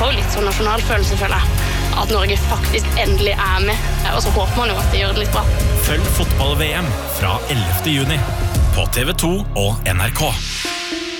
får jo litt sånn nasjonalfølelse, føler jeg. At Norge faktisk endelig med. Og så håper man jo at de gjør det litt bra. Følg fotball-VM fra 11. juni på TV 2 og NRK.